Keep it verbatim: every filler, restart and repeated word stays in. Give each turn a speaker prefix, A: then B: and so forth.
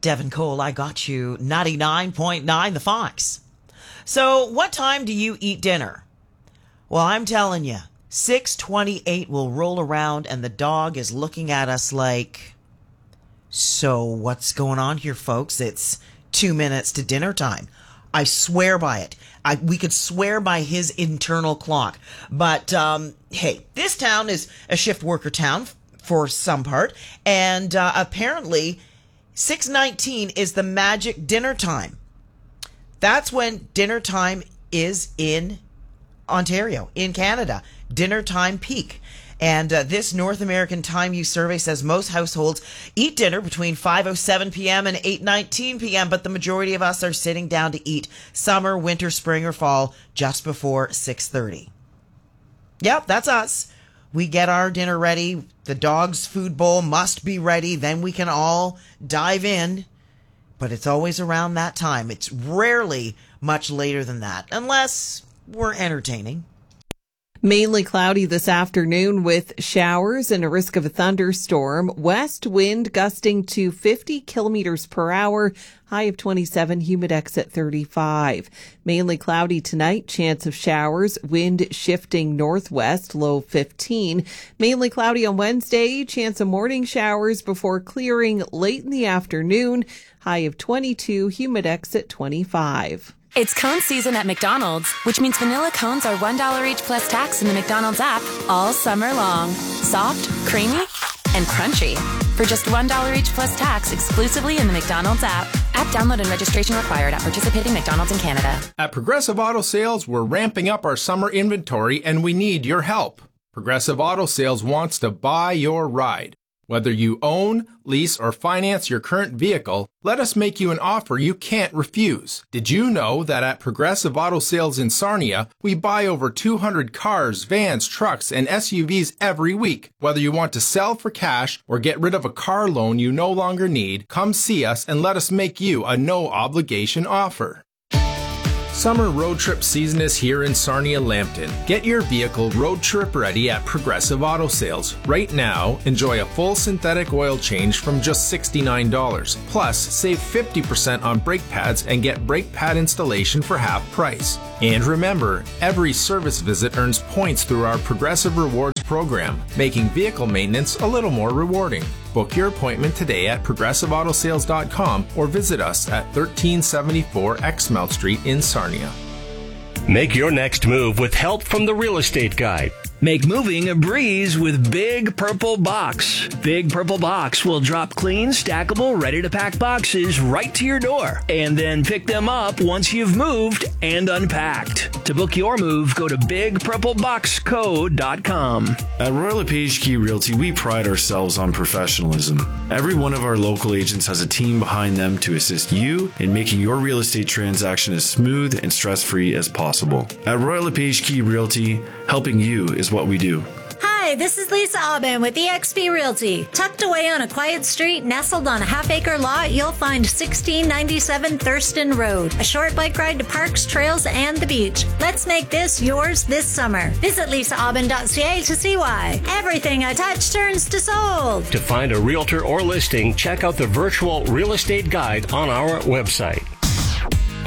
A: Devin Cole, I got you ninety-nine point nine The Fox. So what time do you eat dinner? Well, I'm telling you, six twenty-eight will roll around and the dog is looking at us like, so what's going on here, folks? It's two minutes to dinner time. I swear by it. I, we could swear by his internal clock. But, um, hey, this town is a shift worker town for some part. And uh, apparently, six nineteen is the magic dinner time. That's when dinner time is in Ontario, in Canada. Dinner time peak. And uh, this North American Time Use survey says most households eat dinner between five oh seven p.m. and eight nineteen p.m., but the majority of us are sitting down to eat summer, winter, spring, or fall just before six thirty. Yep, that's us. We get our dinner ready. The dog's food bowl must be ready. Then we can all dive in. But it's always around that time. It's rarely much later than that, unless we're entertaining.
B: Mainly cloudy this afternoon with showers and a risk of a thunderstorm. West wind gusting to fifty kilometers per hour. High of twenty-seven, humidex at thirty-five. Mainly cloudy tonight, chance of showers, wind shifting northwest, low fifteen. Mainly cloudy on Wednesday, chance of morning showers before clearing late in the afternoon. High of twenty-two, humidex at twenty-five.
C: It's cone season at McDonald's, which means vanilla cones are one dollar each plus tax in the McDonald's app all summer long. Soft, creamy, and crunchy. For just one dollar each plus tax exclusively in the McDonald's app. App download and registration required at participating McDonald's in Canada.
D: At Progressive Auto Sales, we're ramping up our summer inventory and we need your help. Progressive Auto Sales wants to buy your ride. Whether you own, lease, or finance your current vehicle, let us make you an offer you can't refuse. Did you know that at Progressive Auto Sales in Sarnia, we buy over two hundred cars, vans, trucks, and S U Vs every week? Whether you want to sell for cash or get rid of a car loan you no longer need, come see us and let us make you a no-obligation offer. Summer road trip season is here in Sarnia-Lambton. Get your vehicle road trip ready at Progressive Auto Sales. Right now, enjoy a full synthetic oil change from just sixty-nine dollars. Plus, save fifty percent on brake pads and get brake pad installation for half price. And remember, every service visit earns points through our Progressive Rewards program, making vehicle maintenance a little more rewarding. Book your appointment today at progressive auto sales dot com or visit us at thirteen seventy-four Exmouth Street in Sarnia.
E: Make your next move with help from the Real Estate Guide.
F: Make moving a breeze with Big Purple Box. Big Purple Box will drop clean, stackable, ready-to-pack boxes right to your door and then pick them up once you've moved and unpacked. To book your move, go to big purple box co dot com.
G: At Royal LePage Key Realty, we pride ourselves on professionalism. Every one of our local agents has a team behind them to assist you in making your real estate transaction as smooth and stress-free as possible. At Royal LePage Key Realty, helping you is what we do.
H: Hi, this is Lisa Aubin with E X P Realty. Tucked away on a quiet street, nestled on a half-acre lot, you'll find sixteen ninety-seven Thurston Road. A short bike ride to parks, trails, and the beach. Let's make this yours this summer. Visit lisa aubin dot c a to see why. Everything I touch turns to sold.
E: To find a realtor or listing, check out the virtual real estate guide on our website.